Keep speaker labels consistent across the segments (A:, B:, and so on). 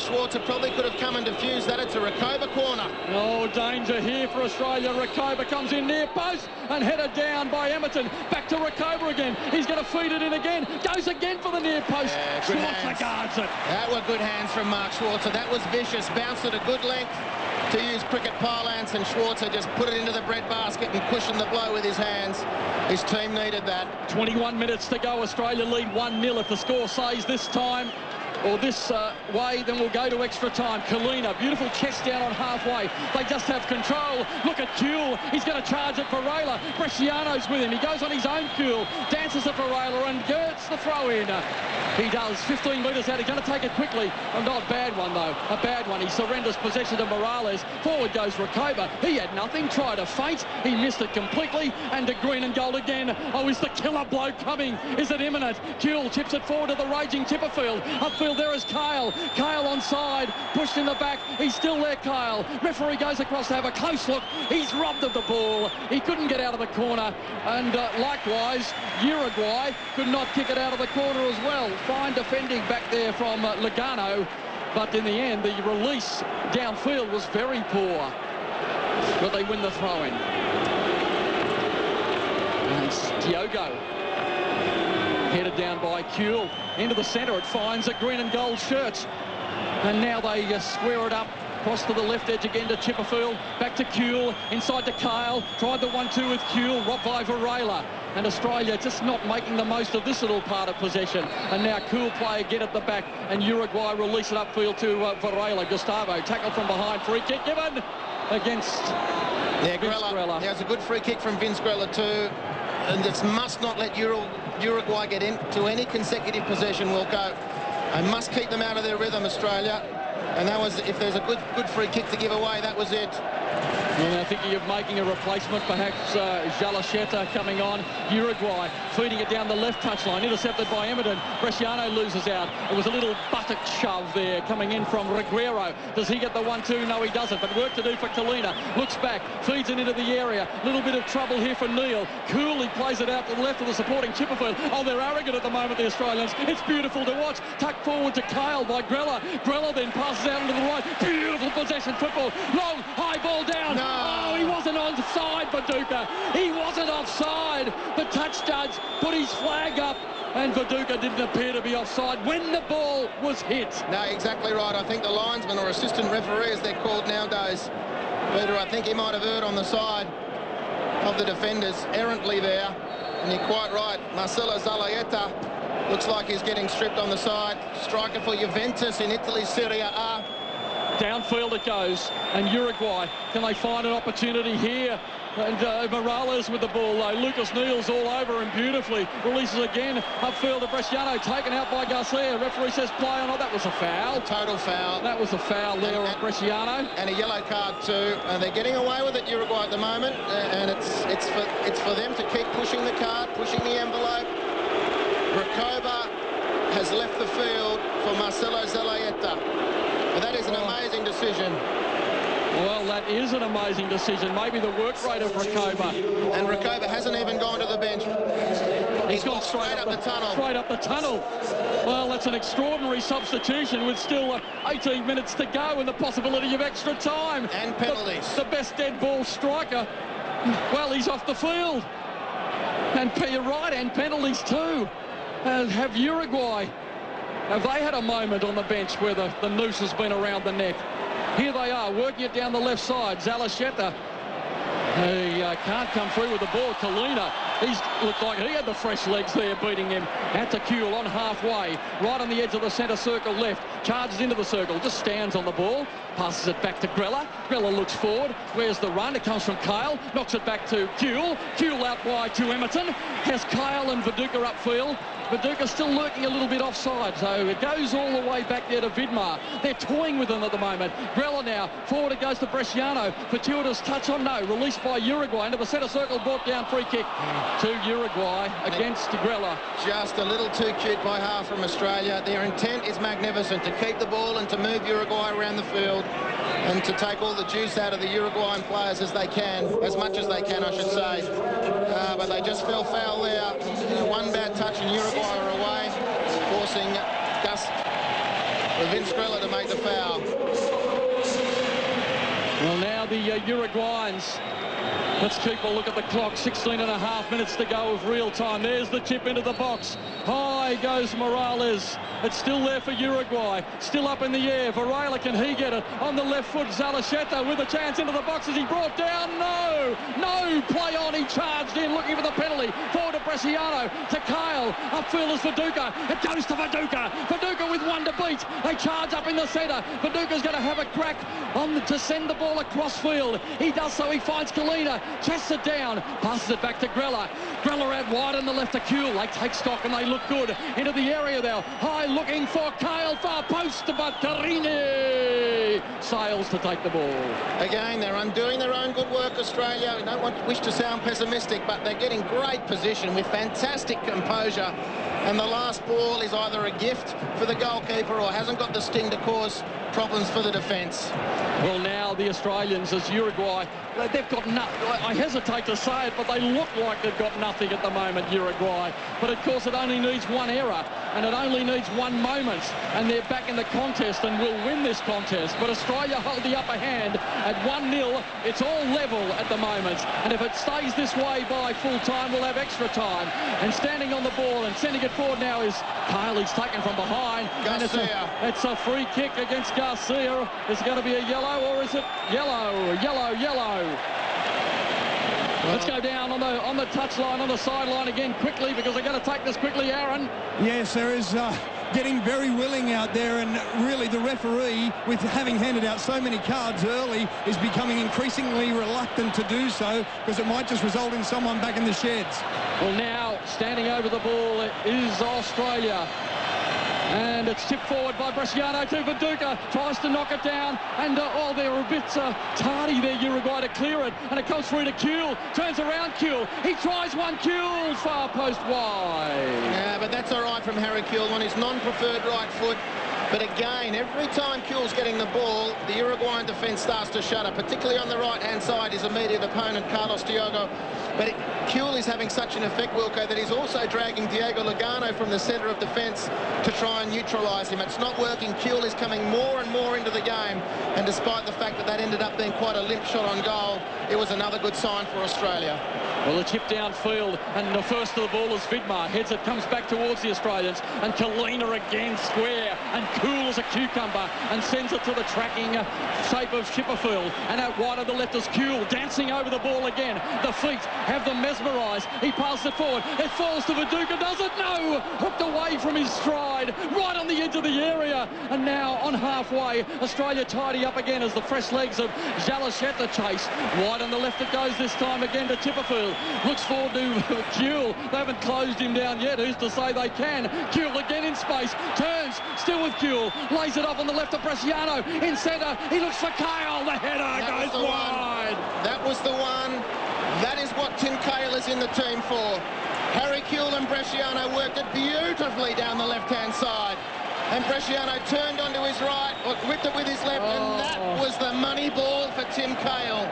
A: Schwarzer probably could have come and defused that. It's a Recoba corner.
B: Oh, danger here for Australia. Recoba comes in near post and headed down by Emerton. Back to Recoba again. He's going to feed it in again. Goes again for the near post.
A: Yeah,
B: Schwarzer guards it.
A: That were good hands from Mark Schwarzer. That was vicious. Bounced at a good length, to use cricket parlance, and Schwarzer just put it into the breadbasket and cushioned the blow with his hands. His team needed that.
B: 21 minutes to go. Australia lead 1-0. If the score says this time or this way, then we'll go to extra time. Kalina, beautiful chest down on halfway. They just have control. Look at Kuehl. He's going to charge at Varela. Bresciano's with him. He goes on his own Kuehl, dances at Varela and gets the throw in. He does. 15 metres out. He's going to take it quickly. Not a bad one, though. A bad one. He surrenders possession to Morales. Forward goes Recoba. He had nothing. Tried to feint. He missed it completely. And to green and gold again. Oh, is the killer blow coming? Is it imminent? Kuehl chips it forward to the raging Tipperfield. Upfield there is Kyle. Kyle onside. Pushed in the back. He's still there, Kyle. Referee goes across to have a close look. He's robbed of the ball. He couldn't get out of the corner. And likewise, Uruguay could not kick it out of the corner as well. Fine defending back there from Logano, but in the end the release downfield was very poor, but they win the throw-in. And Diogo headed down by Kuehl into the centre. It finds a green and gold shirt, and now they square it up. Cross to the left edge again to Chipperfield. Back to Kuehl. Inside to Kyle. Tried the 1-2 with Kuehl. Robbed by Varela. And Australia just not making the most of this little part of possession. And now cool play again at the back. And Uruguay release it upfield to Varela. Gustavo tackle from behind. Free kick given against Grella.
A: There's a good free kick from Vince Grella too. And this must not let Uruguay get into any consecutive possession, Wilco. They must keep them out of their rhythm, Australia. And that was, if there's a good free kick to give away, that was it.
B: And I think you're making a replacement, perhaps Jalacheta coming on. Uruguay feeding it down the left touchline, intercepted by Emerton. Bresciano loses out. It was a little buttock shove there coming in from Reguero. Does he get the 1-2? No, he doesn't. But work to do for Kalina. Looks back, feeds it into the area. Little bit of trouble here for Neil. Coolly plays it out to the left of the supporting Chipperfield. Oh, they're arrogant at the moment, the Australians. It's beautiful to watch. Tucked forward to Kyle by Grella. Grella then passes out into the right. Beautiful possession football. Long, high ball down.
A: No.
B: Oh, he wasn't onside, Viduka. He wasn't offside. The touch judge put his flag up, and Viduka didn't appear to be offside when the ball was hit.
A: No, exactly right. I think the linesman or assistant referee, as they're called nowadays, Peter, I think he might have erred on the side of the defenders errantly there. And you're quite right. Marcelo Zalaeta looks like he's getting stripped on the side. Striker for Juventus in Italy's Serie A.
B: Downfield it goes, and Uruguay, can they find an opportunity here? And Morales with the ball though. Lucas Neal's all over him beautifully. Releases again, upfield to Bresciano, taken out by Garcia. Referee says play or not. That was a foul.
A: Total foul.
B: That was a foul there on Bresciano.
A: And a yellow card too. They're getting away with it, Uruguay, at the moment. And it's for them to keep pushing the card, pushing the envelope. Recoba has left the field for Marcelo Zalaeta. And that is an amazing decision.
B: Well, that is an amazing decision. Maybe the work rate of Recoba.
A: And Recoba hasn't even gone to the bench.
B: He's gone straight up the tunnel. Straight up the tunnel. Well, that's an extraordinary substitution with still 18 minutes to go and the possibility of extra time.
A: And penalties.
B: The best dead ball striker, well, he's off the field. And you're right, and penalties too. Have Uruguay, have they had a moment on the bench where the noose has been around the neck? Here they are, working it down the left side. Zalacheta, he can't come through with the ball. Kalina, he's looked like he had the fresh legs there beating him. Out to Kuehl on halfway, right on the edge of the centre circle left. Charges into the circle, just stands on the ball. Passes it back to Grella. Grella looks forward. Where's the run? It comes from Kyle. Knocks it back to Kuehl. Kuehl out wide to Emerton. Has Kyle and Viduka upfield. Viduka still lurking a little bit offside, so it goes all the way back there to Vidmar. They're toying with him at the moment. Grella now, forward it goes to Bresciano. Fortuitous touch on no, released by Uruguay into the centre circle, brought down, free kick to Uruguay against Grella.
A: Just a little too cute by half from Australia. Their intent is magnificent, to keep the ball and to move Uruguay around the field and to take all the juice out of the Uruguayan players as they can, as much as they can, I should say. But they just fell foul there. One bad touch and Uruguay are away, forcing Gus for Vince Grella to make the foul.
B: Well, now the Uruguayans. Let's keep a look at the clock. 16.5 minutes to go of real time. There's the chip into the box. High goes Morales. It's still there for Uruguay. Still up in the air. Varela, can he get it? On the left foot, Zalacheta with a chance into the box. Is he brought down? No! No! Play on. He charged in looking for the penalty. Forward to Bresciano. To Kyle. Upfield is Viduka. It goes to Viduka. Viduka with one to beat. They charge up in the centre. Viduka's going to have a crack to send the ball across field. He does so. He finds Kalina. Chests it down. Passes it back to Grella. Grella out wide on the left to Kuhl. They take stock and they look good. Into the area now. High looking for Kyle. Far post, but Carini sails to take the ball.
A: Again, they're undoing their own good work, Australia. We don't wish to sound pessimistic, but they're getting great position with fantastic composure. And the last ball is either a gift for the goalkeeper or hasn't got the sting to cause problems for the defence.
B: Well, now the Australians, as Uruguay, they've got nothing. I hesitate to say it, but they look like they've got nothing at the moment, Uruguay. But of course, it only needs one error, and it only needs one moment, and they're back in the contest and will win this contest. But Australia hold the upper hand at 1-0. It's all level at the moment, and if it stays this way by full time, we'll have extra time. And standing on the ball and sending it forward now is Kyle. He's taken from behind.
A: Garcia.
B: And it's a free kick against Garcia. Is it going to be a yellow, or is it yellow? Yellow. Let's go down on the touchline, on the sideline again quickly, because they're going to take this quickly, Aaron.
C: Yes, there is getting very willing out there, and really the referee, with having handed out so many cards early, is becoming increasingly reluctant to do so, because it might just result in someone back in the sheds.
B: Well, now standing over the ball is Australia. And it's tipped forward by Bresciano to Viduka. Tries to knock it down. And, they're a bit tardy there, Uruguay, to clear it. And it comes through to Kuhl. Turns around Kuhl. He tries one. Kuhl, far post wide.
A: Yeah, but that's all right from Harry Kuhl on his non-preferred right foot. But again, every time Kuhl's getting the ball, the Uruguayan defence starts to shudder, particularly on the right-hand side, his immediate opponent, Carlos Diogo. But Kuhl is having such an effect, Wilco, that he's also dragging Diego Lugano from the centre of defence to try and neutralise him. It's not working. Kuhl is coming more and more into the game, and despite the fact that ended up being quite a limp shot on goal, it was another good sign for Australia.
B: Well, the chip downfield, and the first of the ball is Vidmar. Heads it, comes back towards the Australians, and Kalina again square, and Kuhl as a cucumber, and sends it to the tracking shape of Chipperfield. And out wide on the left is Kuhl, dancing over the ball again. The feet have them mesmerised. He passes it forward. It falls to Viduka. Does it? No! Hooked away from his stride, right on the edge of the area. And now on halfway, Australia tidy up again as the fresh legs of Zalacheta chase. Wide on the left it goes this time again to Chipperfield. Looks forward to Kuhl. They haven't closed him down yet. Who's to say they can? Kuhl again in space. Turns, still with Kuhl. Lays it off on the left of Bresciano. In centre, he looks for Kyle. The header goes wide.
A: That was the one. That is what Tim Cahill is in the team for. Harry Kuhl and Bresciano worked it beautifully down the left-hand side. And Bresciano turned onto his right, whipped it with his left, and that was the money ball for Tim Cahill.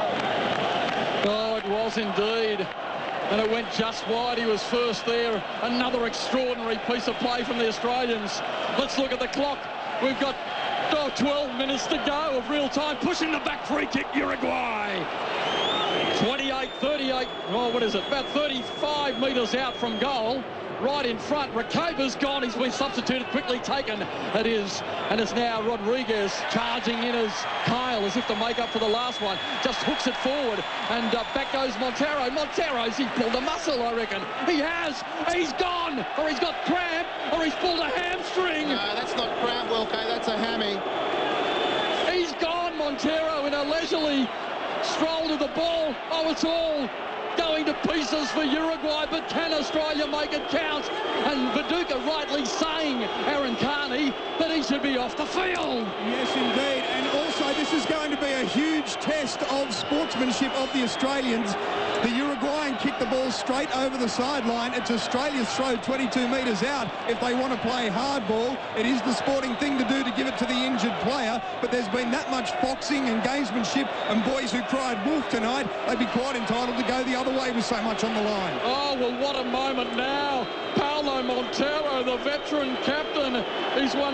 B: Oh, it was indeed. And it went just wide. He was first there. Another extraordinary piece of play from the Australians. Let's look at the clock. We've got 12 minutes to go of real time. Pushing the back free kick, Uruguay. 28, 38, well, what is it? About 35 metres out from goal. Right in front. Rakova's gone. He's been substituted, quickly taken. It is. And it's now Rodriguez charging in as Kyle, as if to make up for the last one. Just hooks it forward. And back goes Montero. Montero's, he pulled a muscle, I reckon. He has. He's gone. Or he's got cramp. Or he's pulled a hamstring.
A: No, that's not cramp, Wilco. That's a hammy.
B: He's gone, Montero, in a leisurely stroll to the ball. Oh, it's all going to pieces for Uruguay, but can Australia make it count? And Viduka rightly saying, Aaron Carney, that he should be off the field.
C: Yes, indeed. And also, this is going to be a huge test of sportsmanship of the Australians. The Uruguayan kicked the ball straight over the sideline. It's Australia's throw 22 metres out. If they want to play hardball, it is the sporting thing to do to give it to the injured player. But there's been that much foxing and gamesmanship, and boys who cried wolf tonight, they'd be quite entitled to go the other way with so much on the line.
B: Oh, well, what a moment now. Paulo Montero, the veteran captain, he's won